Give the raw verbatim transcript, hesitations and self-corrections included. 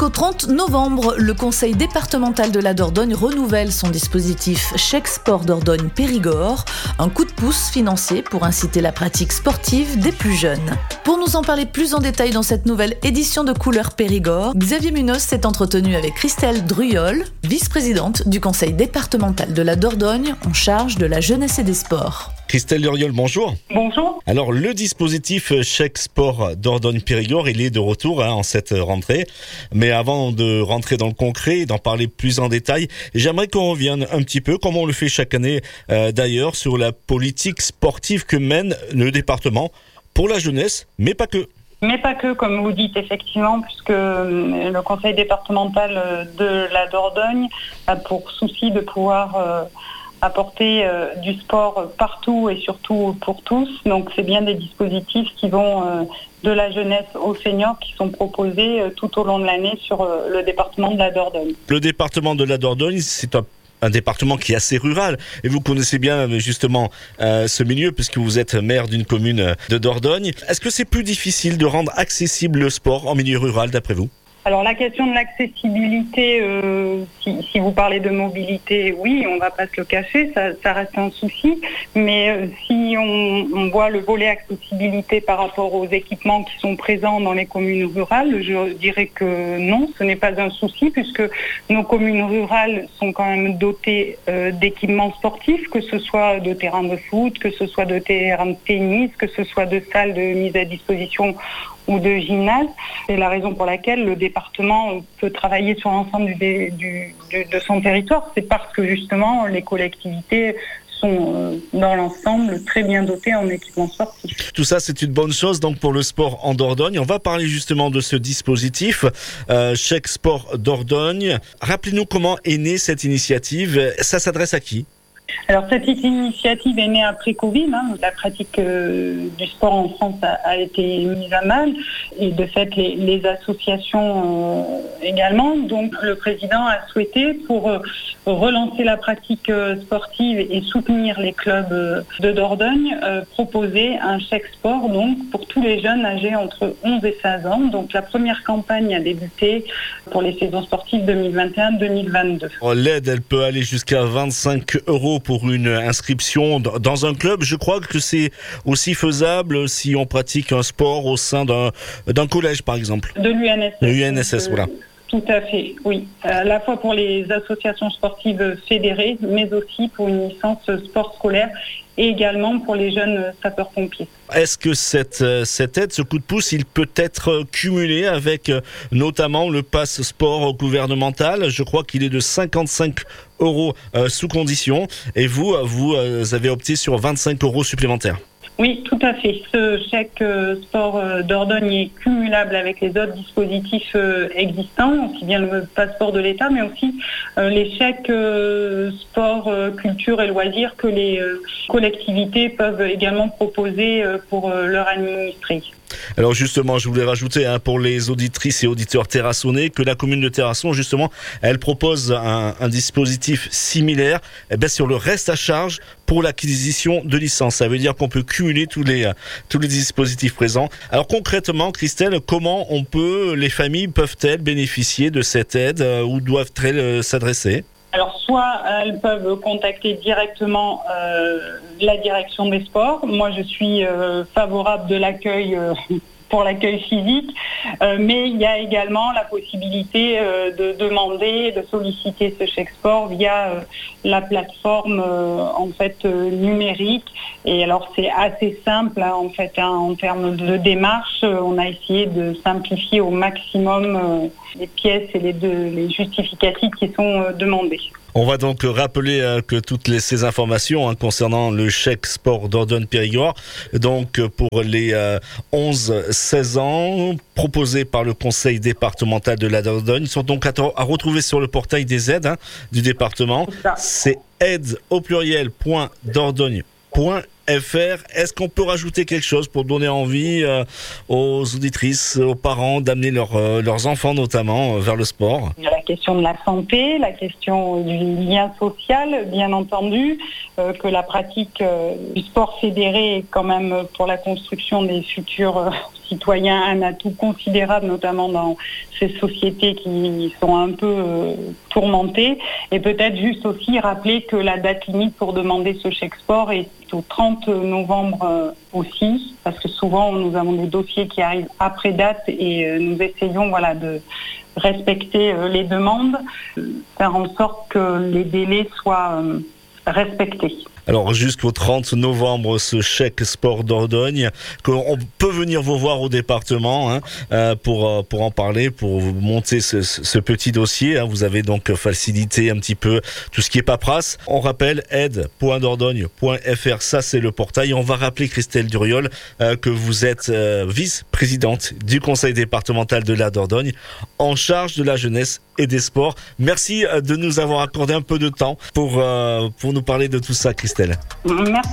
Jusqu'au trente novembre, le conseil départemental de la Dordogne renouvelle son dispositif Chèque Sport Dordogne Périgord, un coup de pouce financier pour inciter la pratique sportive des plus jeunes. Pour nous en parler plus en détail dans cette nouvelle édition de Couleurs Périgord, Xavier Munoz s'est entretenu avec Christelle Druyol, vice-présidente du conseil départemental de la Dordogne en charge de la jeunesse et des sports. Christelle Druyol, bonjour. Bonjour. Alors, le dispositif Chèque Sport Dordogne-Périgord, il est de retour hein, en cette rentrée. Mais avant de rentrer dans le concret et d'en parler plus en détail, j'aimerais qu'on revienne un petit peu, comme on le fait chaque année euh, d'ailleurs, sur la politique sportive que mène le département pour la jeunesse, mais pas que. Mais pas que, comme vous dites, effectivement, puisque le conseil départemental de la Dordogne a pour souci de pouvoir euh, apporter euh, du sport partout et surtout pour tous. Donc c'est bien des dispositifs qui vont euh, de la jeunesse aux seniors qui sont proposés euh, tout au long de l'année sur euh, le département de la Dordogne. Le département de la Dordogne, c'est un un département qui est assez rural et vous connaissez bien justement euh, ce milieu puisque vous êtes maire d'une commune de Dordogne. Est-ce que c'est plus difficile de rendre accessible le sport en milieu rural d'après vous ? Alors la question de l'accessibilité, euh, si, si vous parlez de mobilité, oui, on ne va pas se le cacher, ça, ça reste un souci. Mais euh, si on, on voit le volet accessibilité par rapport aux équipements qui sont présents dans les communes rurales, je dirais que non, ce n'est pas un souci puisque nos communes rurales sont quand même dotées euh, d'équipements sportifs, que ce soit de terrains de foot, que ce soit de terrains de tennis, que ce soit de salles de mise à disposition ou de gymnase. C'est la raison pour laquelle le département peut travailler sur l'ensemble du, du, du, de son territoire. C'est parce que justement les collectivités sont dans l'ensemble très bien dotées en équipements sportifs. Tout ça, c'est une bonne chose donc pour le sport en Dordogne. On va parler justement de ce dispositif euh, Chèque Sport Dordogne. Rappelez-nous comment est née cette initiative. Ça s'adresse à qui ? Alors cette initiative est née après Covid, hein. La pratique euh, du sport en France a, a été mise à mal et de fait les, les associations euh, également. Donc le président a souhaité pour euh, relancer la pratique euh, sportive et soutenir les clubs euh, de Dordogne, euh, proposer un chèque sport donc pour tous les jeunes âgés entre onze et seize ans. Donc la première campagne a débuté pour les saisons sportives deux mille vingt et un deux mille vingt-deux. L'aide, elle peut aller jusqu'à vingt-cinq euros pour une inscription dans un club. Je crois que c'est aussi faisable si on pratique un sport au sein d'un, d'un collège, par exemple. De l'U N S S. De l'U N S S, voilà. Tout à fait, oui. À la fois pour les associations sportives fédérées, mais aussi pour une licence sport scolaire et également pour les jeunes sapeurs-pompiers. Est-ce que cette, cette aide, ce coup de pouce, il peut être cumulé avec notamment le pass sport gouvernemental ? Je crois qu'il est de cinquante-cinq euros euh, sous condition et vous, vous euh, avez opté sur vingt-cinq euros supplémentaires. Oui, tout à fait. Ce chèque euh, sport euh, Dordogne est cumulable avec les autres dispositifs euh, existants, aussi bien le passeport de l'État, mais aussi euh, les chèques euh, sport, euh, culture et loisirs que les euh, collectivités peuvent également proposer euh, pour euh, leur administrer. Alors justement, je voulais rajouter hein, pour les auditrices et auditeurs terrassonnais que la commune de Terrasson, justement, elle propose un, un dispositif similaire eh bien, sur le reste à charge pour l'acquisition de licences. Ça veut dire qu'on peut cumuler tous les, tous les dispositifs présents. Alors concrètement, Christelle, comment on peut, les familles peuvent-elles bénéficier de cette aide euh, ou doivent-elles euh, s'adresser ? Alors, soit elles peuvent contacter directement euh, la direction des sports. Moi, je suis euh, favorable de l'accueil euh, pour l'accueil physique, euh, mais il y a également la possibilité euh, de demander, de solliciter ce chèque sport via euh, la plateforme euh, en fait euh, numérique. Et alors, c'est assez simple hein, en fait hein, en termes de démarche. Euh, on a essayé de simplifier au maximum euh, les pièces et les, deux, les justificatifs qui sont euh, demandés. On va donc rappeler euh, que toutes les, ces informations hein, concernant le chèque sport Dordogne-Périgord, donc pour les euh, onze seize ans, proposés par le conseil départemental de la Dordogne, sont donc à, à retrouver sur le portail des aides hein, du département. C'est aide au pluriel point dordogne point F R. Est-ce qu'on peut rajouter quelque chose pour donner envie euh, aux auditrices, aux parents d'amener leur, euh, leurs enfants notamment euh, vers le sport ? Il y a la question de la santé, la question du lien social, bien entendu, euh, que la pratique euh, du sport fédéré est quand même pour la construction des futurs euh, citoyen un atout considérable, notamment dans ces sociétés qui sont un peu euh, tourmentées. Et peut-être juste aussi rappeler que la date limite pour demander ce chèque sport est au trente novembre euh, aussi, parce que souvent nous avons des dossiers qui arrivent après date et euh, nous essayons voilà, de respecter euh, les demandes, euh, faire en sorte que les délais soient euh, respectés. Alors jusqu'au trente novembre, ce chèque sport Dordogne, qu'on peut venir vous voir au département hein, euh, pour pour en parler, pour monter ce, ce petit dossier. Hein. Vous avez donc facilité un petit peu tout ce qui est paperasse. On rappelle aide point dordogne point f r, ça c'est le portail. On va rappeler Christelle Duriol euh, que vous êtes euh, vice-présidente du conseil départemental de la Dordogne en charge de la jeunesse et des sports. Merci de nous avoir accordé un peu de temps pour euh, pour nous parler de tout ça, Christelle. Merci